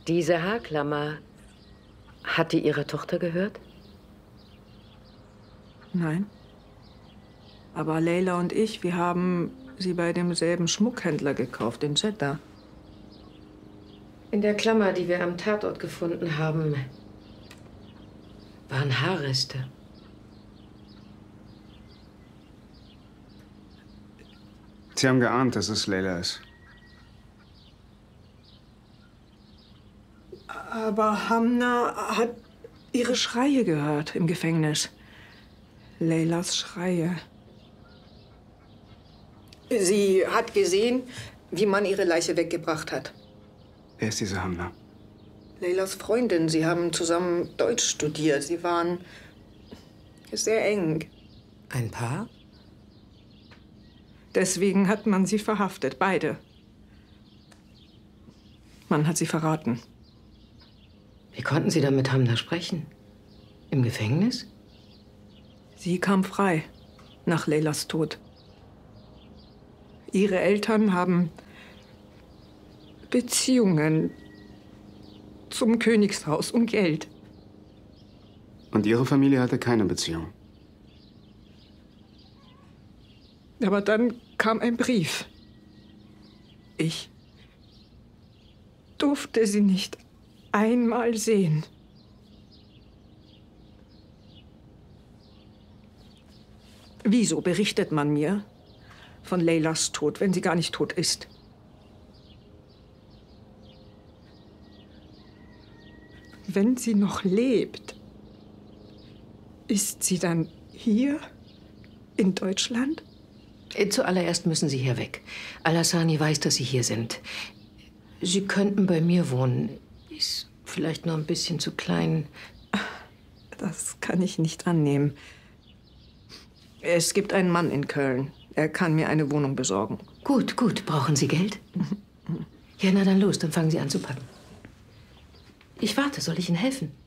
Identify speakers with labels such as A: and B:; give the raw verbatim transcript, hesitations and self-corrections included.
A: Diese Haarklammer, hat die Ihrer Tochter gehört?
B: Nein. Aber Leila und ich, wir haben sie bei demselben Schmuckhändler gekauft, in Jeddah.
A: In der Klammer, die wir am Tatort gefunden haben, waren Haarreste.
C: Sie haben geahnt, dass es Leila ist.
B: Aber Hamna hat ihre Schreie gehört im Gefängnis. Leilas Schreie. Sie hat gesehen, wie man ihre Leiche weggebracht hat.
C: Wer ist diese Hamna?
B: Leilas Freundin. Sie haben zusammen Deutsch studiert. Sie waren sehr eng.
A: Ein Paar?
B: Deswegen hat man sie verhaftet, beide. Man hat sie verraten.
A: Wie konnten Sie dann mit Hamna sprechen? Im Gefängnis?
B: Sie kam frei nach Leilas Tod. Ihre Eltern haben Beziehungen zum Königshaus und Geld.
C: Und Ihre Familie hatte keine Beziehung?
B: Aber dann kam ein Brief. Ich durfte sie nicht einmal sehen. Wieso berichtet man mir von Leilas Tod, wenn sie gar nicht tot ist? Wenn sie noch lebt, ist sie dann hier in Deutschland?
A: Zuallererst müssen Sie hier weg. Al-Hassani weiß, dass Sie hier sind. Sie könnten bei mir wohnen. Ist vielleicht noch ein bisschen zu klein.
B: Das kann ich nicht annehmen. Es gibt einen Mann in Köln. Er kann mir eine Wohnung besorgen.
A: Gut, gut. Brauchen Sie Geld? Ja, na dann los, dann fangen Sie an zu packen. Ich warte. Soll ich Ihnen helfen?